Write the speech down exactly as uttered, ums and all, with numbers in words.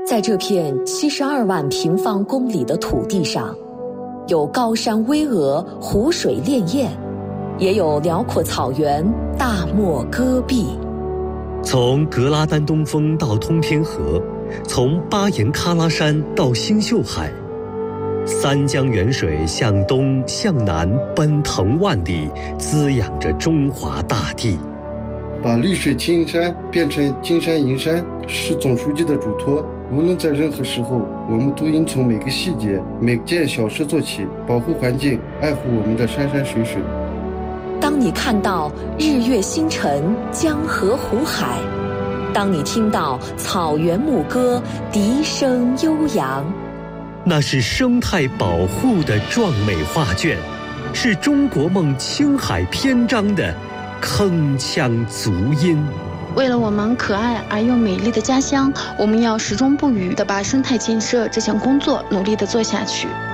在这片七十二万平方公里的土地上，有高山巍峨、湖水潋滟，也有辽阔草原、大漠戈壁。 从格拉丹东峰到通天河，从巴颜喀拉山到星宿海，三江源水向东向南奔腾万里，滋养着中华大地。 把绿水青山变成金山银山，是总书记的嘱托。无论在任何时候，我们都应从每个细节、每件小事做起，保护环境，爱护我们的山山水水。 当你看到日月星辰、江河湖海，当你听到草原牧歌笛声悠扬， 那是生态保护的壮美画卷，是中国梦青海篇章的铿锵足音。 为了我们可爱而又美丽的家乡，我们要始终不渝地把生态建设这项工作努力地做下去。